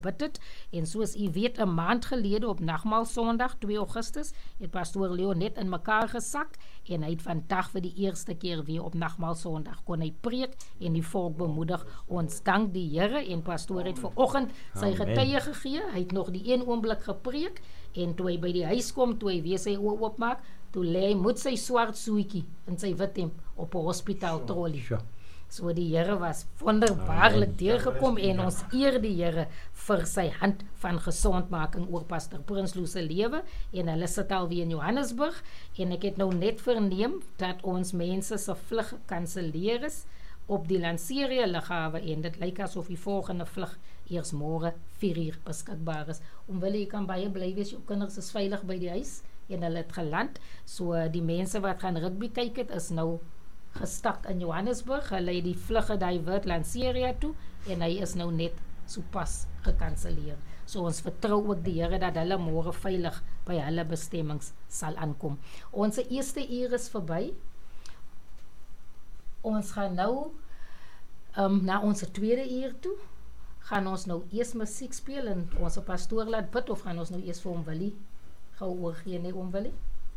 bid het, en soos u weet, 'n maand gelede op Nagmaal Sondag, 2 Augustus, het pastoor Leo net in mekaar gesak, en hy het vandag vir die eerste keer weer op Nagmaal Sondag kon hy preek, en die volk bemoedig. Ons dank die Here, en pastoor het vanoggend sy getuie gegee, hy het nog die een oomblik gepreek, en toe hy by die huis kom, toe hy weer sy oë oopmaak, toe lê hy met sy swart soetjie in sy wit hemp op 'n hospitaal trolley. So die Here was wonderbaarlik deurgekom, en ons eer die Here vir sy hand van gesondmaking oor Pastor Prinsloo se lewe, en hulle sit alweer in Johannesburg, en ek het nou net verneem dat ons mense se vlug gekanselleer is op die Lanseria lughawe, en dit lyk asof die volgende vlug eers môre 4:00 beskikbaar is. Omwille jy kan baie bly wees, jou kinders is veilig by die huis, en hulle het geland, so die mense wat gaan rugby kyk het, is nou gestak in Johannesburg, hulle het die vlug gedivert Lanseria toe, en hy is nou net sopas gekanselleer. So ons vertrou ook die Here dat hulle môre veilig by hulle bestemmings sal aankom. Ons eerste uur is verby. Ons gaan nou na ons tweede uur toe, gaan ons nou eers musiek speel en ons pastoor laat bid, of gaan ons nou eers vir hom Willie gou oorgee, nee oom Willie?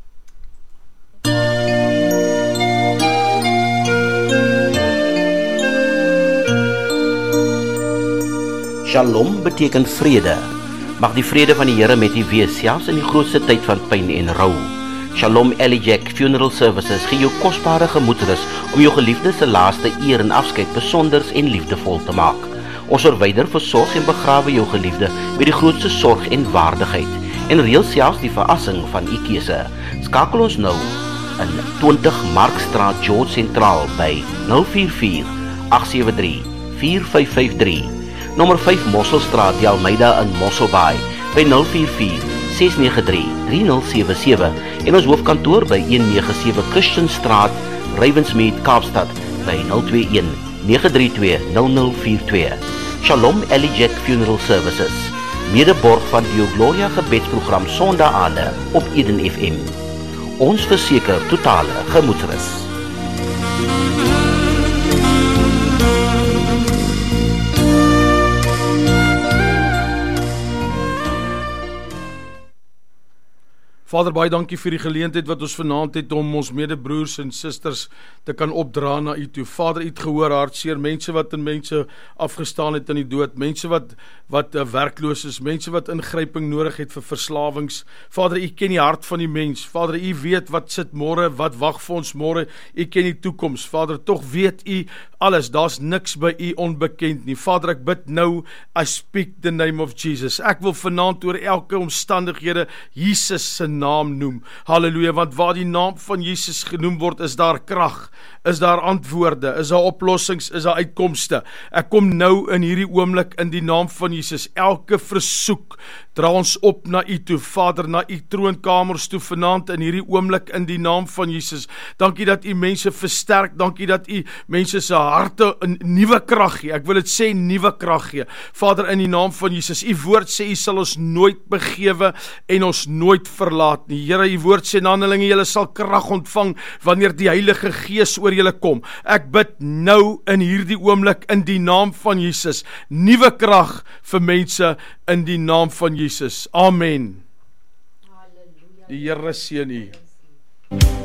Shalom beteken vrede. Mag die vrede van die Here met u wees, selfs in die grootste tyd van pyn en rou. Shalom Elijah Funeral Services gee jou kosbare gemoedsrus om jou geliefdes se laaste eer en afskeid besonders en liefdevol te maak. Ons verwyder, versorg en begrawe jou geliefde met die grootste sorg en waardigheid, en reël selfs die verassing van u keuse. Skakel ons nou in 20 Markstraat, George Sentraal by 044 873 4553. Nommer 5 Mosselstraat, die Almeida in Mosselbaai by 044 693 3077, en ons hoofkantoor by 197 Christianstraat, Ravensmead, Kaapstad by 021 932 0042. Shalom Elijah Funeral Services, medeborg van die Gloria gebedsprogram Sondaande op Eden FM. Ons verseker totale gemoedsrus. Vader, baie dankie vir die geleentheid wat ons vanaand het om ons medebroers en susters te kan opdra na u toe. Vader, u het gehoor hartseer, mense wat in mense afgestaan het in die dood, mense wat werkloos is, mense wat ingryping nodig het vir verslawings. Vader, u ken die hart van die mens. Vader, u weet wat sit môre, wat wag vir ons môre. U ken die toekoms. Vader, tog weet u alles. Daar's niks by u onbekend nie. Vader, ek bid nou, I speak the name of Jesus. Ek wil vanaand oor elke omstandighede Jesus se naam noem. Halleluja, want waar die naam van Jesus genoem word, is daar krag, is daar antwoorde, is daar oplossings, is daar uitkomste. Ek kom nou in hierdie oomblik in die naam van Jesus. Elke versoek dra ons op na u toe, Vader, na u troonkamers toe vanaand in hierdie oomblik in die naam van Jesus. Dankie dat u mense versterk, dankie dat u mense se harte 'n nuwe krag gee. Ek wil dit sê, nuwe krag gee. Vader, in die naam van Jesus, u woord sê u sal ons nooit begewe en ons nooit verlaat nie. Here, u woord sê in Handelinge, julle sal krag ontvang wanneer die Heilige Gees oor julle kom. Ek bid nou in hierdie oomblik in die naam van Jesus, nuwe krag vir mense in die naam van Jesus. Amen. Die Here seën u.